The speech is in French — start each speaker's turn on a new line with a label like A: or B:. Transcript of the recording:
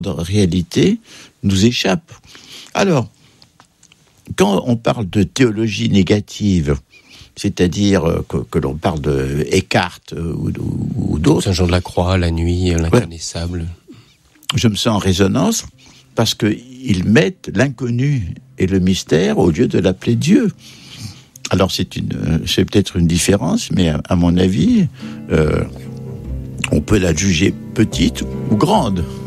A: réalité nous échappe. Alors, quand on parle de théologie négative, c'est-à-dire que l'on parle de Eckhart ou d'autres...
B: Saint Jean de la Croix, la nuit, l'inconnaissable.
A: Je me sens en résonance parce qu'ils mettent l'inconnu et le mystère au lieu de l'appeler Dieu. Alors c'est peut-être une différence, mais à mon avis, on peut la juger petite ou grande.